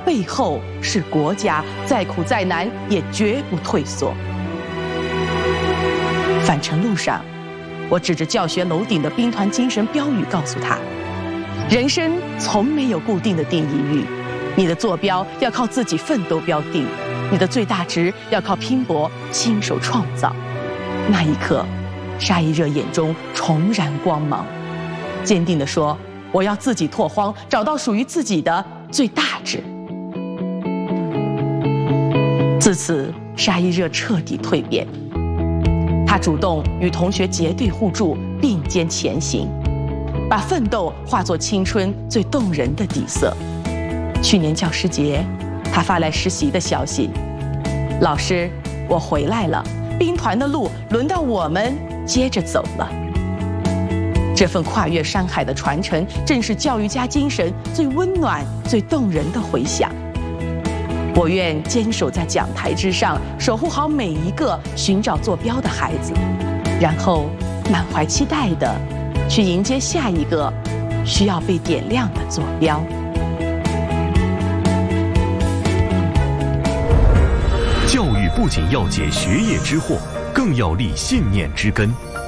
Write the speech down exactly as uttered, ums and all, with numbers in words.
背后是国家，再苦再难也绝不退缩。返程路上，我指着教学楼顶的兵团精神标语告诉他：人生从没有固定的定义域，你的坐标要靠自己奋斗标定，你的最大值要靠拼搏亲手创造。那一刻，沙一热眼中重燃光芒，坚定地说：我要自己拓荒，找到属于自己的最大值。自此，沙一热彻底蜕变。他主动与同学结对互助，并肩前行，把奋斗化作青春最动人的底色。去年教师节，他发来实习的消息：老师，我回来了，兵团的路轮到我们接着走了。这份跨越山海的传承，正是教育家精神最温暖、最动人的回响。我愿坚守在讲台之上，守护好每一个寻找坐标的孩子，然后满怀期待地去迎接下一个需要被点亮的坐标。 教育不仅要解学业之惑，更要立信念之根。